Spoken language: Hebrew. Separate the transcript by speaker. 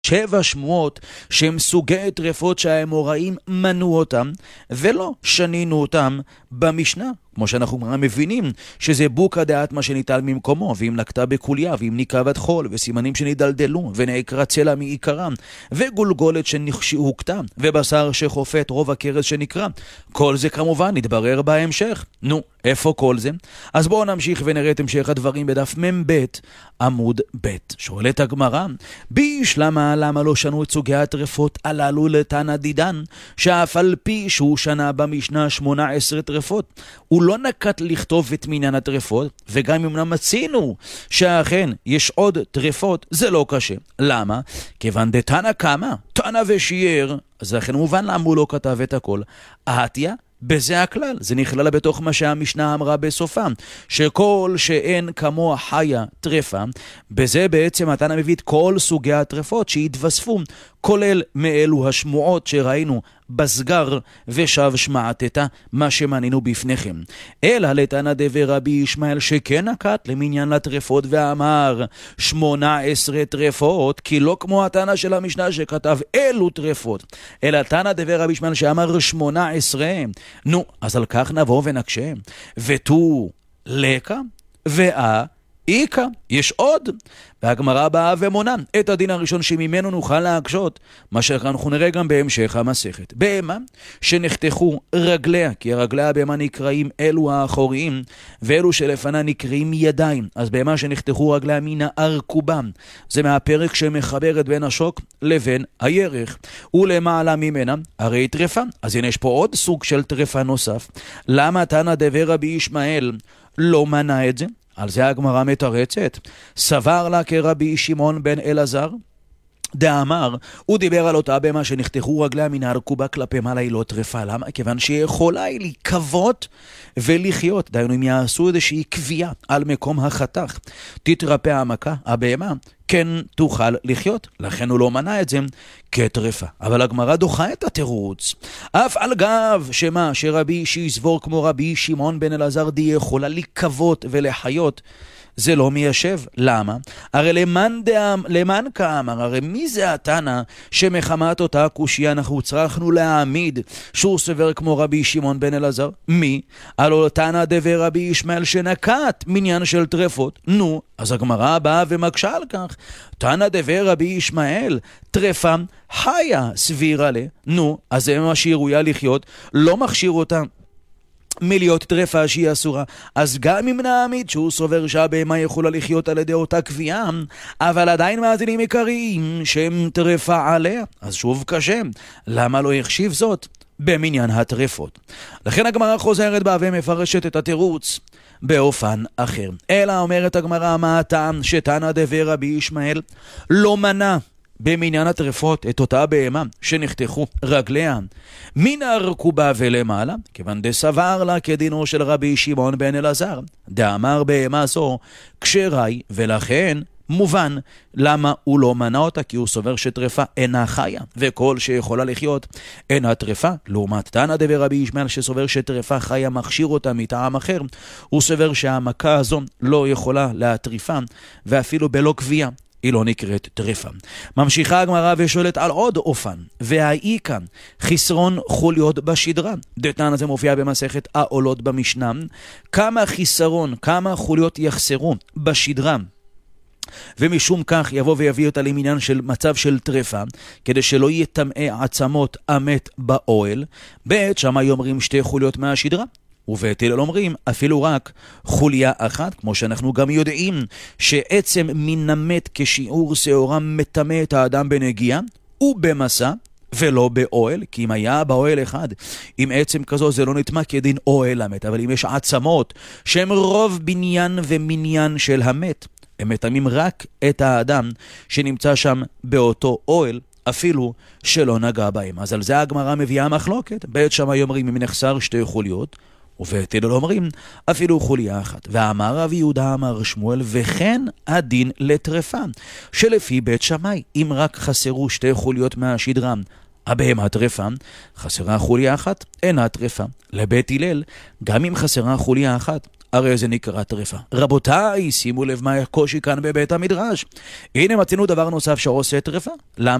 Speaker 1: 7 שמועות שהם סוגי טרפות שהאמוראים מנו אותם ולא שנינו אותם במשנה, כמו שאנחנו מבינים שזה בוקה דעת מה שניטל ממקומו, ואם נקטה בקוליה, ואם ניקבת חול, וסימנים שנדלדלו, ונעקרה צלע מעיקרם, וגולגולת שהוקטה, ובשר שחופת רוב הקרס שנקרא. כל זה כמובן נתברר בהמשך. נו, איפה כל זה? אז בואו נמשיך ונראה את המשך הדברים בדף מ"ב עמוד ב'. שואלת הגמרא, בישלמה למה לא שנו את סוגי הטרפות הללו לתנא דידן, שאף על פי שהוא שנה במשנה 18 טרפות, הוא לא נקט לכתוב את מניין הטרפות, וגם אם מצינו שאכן יש עוד טרפות, זה לא קשה. למה? כיוון דתנא קמא, תנא ושיער, אז לכן מובן למה הוא לא כתב את הכל. אהתיה, בזה הכלל, זה נכלל בתוך מה שהמשנה אמרה בסופה, שכל שאין כמוה חיה טרפה, בזה בעצם התנא מביא את כל סוגי הטרפות שהתווספו, כולל מאלו השמועות שראינו בסגר ושב שמעתתה, מה שמנינו בפניכם. אלא לתנא דבר רבי ישמעאל שכן נקט למניין לטרפות ואמר 18 טרפות, כי לא כמו התנא של המשנה שכתב אלו טרפות, אלא תנא דבר רבי ישמעאל שאמר 18. נו, אז על כך נבוא ונקשה. ותו לקה איכה, יש עוד. והגמרא באה ומונה את הדין הראשון שממנו נוכל להקשות, מה שאנחנו נראה גם בהמשך המסכת. בהמה שנחתכו רגליה, כי רגלי הבהמה נקראים אלו האחוריים, ואלו שלפנה נקראים ידיים. אז בהמה שנחתכו רגליה מן הארכובה, זה מהפרק שמחברת בין השוק לבין הירך, ולמעלה ממנה הרי טרפה. אז הנה יש פה עוד סוג של טרפה נוסף. למה תנא דבר רבי ישמעאל לא מנה את זה? על זה הגמרא מתרצת. סבר לה כרבי שמעון בן אלעזר דאמר, הוא דיבר על אותה בהמה שנחתכו רגליה מן הארכובה כלפי מעלה, היא לא טרפה. למה? כיוון שהיא יכולה לקוות ולחיות. דיינו אם יעשו איזושהי קביעה על מקום החתך, תתרפא המכה, הבהמה כן תוכל לחיות, לכן הוא לא מנה את זה כטרפה. אבל הגמרא דוחה את התירוץ. אף על גב שמה שרבי שיסבור כמו רבי שמעון בן אלעזר די יכולה לקוות ולחיות, זה לא מיישב. למה? הרי למען כאמר, הרי מי זה התנא שמחמת אותה קושיה אנחנו צריכנו להעמיד שהוא סבר כמו רבי שמעון בן אלעזר? מי? הלא תנא דבר רבי ישמעאל שנקט מניין של טרפות. נו, אז הגמרא באה ומקשה על כך. תנא דבר רבי ישמעאל טרפה חיה סבירה לה. נו, אז זה מה שהיא ראויה לחיות, לא מכשיר אותה מלהיות טרפה שהיא אסורה. אז גם אם נעמיד שהוא סובר שהבהמה יכולה לחיות על ידי אותה קביעה, אבל עדיין מאזינים עיקריים שהם טרפה עליה, אז שוב קשה. למה לא יחשיב זאת במניין הטרפות? לכן הגמרא חוזרת בה ומפרשת את התירוץ באופן אחר. אלא אומרת הגמרא, מה הטעם שתנא דבר רבי ישמעאל לא מנה במניין הטרפות את אותה בהמה שנחתכו רגליה מן הארכובה ולמעלה? כיוון דסבר לה כדינו של רבי שמעון בן אלעזר דאמר בהמה זו כשרי, ולכן מובן למה הוא לא מנה אותה, כי הוא סובר שטרפה אינה חיה, וכל שיכולה לחיות אינה טרפה. לעומת תנא דבר רבי ישמעאל שסובר שטרפה חיה מכשיר אותה מטעם אחר, הוא סובר שהמכה הזו לא יכולה להטריפה, ואפילו בלא קביעה היא לא נקראת טרפה. ממשיכה הגמרא ושואלת על עוד אופן, והאי כאן חסרון חוליות בשדרה. דתנא זה מופיע במסכת העולות במשנה, כמה חיסרון, כמה חוליות יחסרו בשדרה, ומשום כך יבוא ויביא אותה למניין של מצב של טרפה, כדי שלא יטמא עצמות המת באוהל. בית שמאי אומרים 2 חוליות מהשדרה, ובית הלל אומרים אפילו רק חוליה אחת, כמו שאנחנו גם יודעים שעצם מן המת כשיעור שעורם מטמא את האדם בנגיעה ובמסע ולא באוהל, כי אם היה באוהל אחד עם עצם כזו זה לא נטמא כדין אוהל המת. אבל אם יש עצמות שהם רוב בניין ומניין של המת, הם מטמאים רק את האדם שנמצא שם באותו אוהל, אפילו שלא נגע בהם. אז על זה הגמרא מביאה מחלוקת. בית שמאי אומרים אם נחסר 2 חוליות, ובית הלל אומרים אפילו חוליה אחת. ואמר רבי יהודה אמר שמואל וכן הדין לטרפה, שלפי בית שמאי אם רק חסרו 2 חוליות מהשדרה הבהמה טרפה, חסרה חוליה אחת אינה טרפה. לבית הלל גם אם חסרה חוליה אחת הרי זה נקרא טרפה. רבותיי, שימו לב מה הקושי כאן בבית המדרש. הנה מצינו דבר נוסף שעושה טרפה. למה?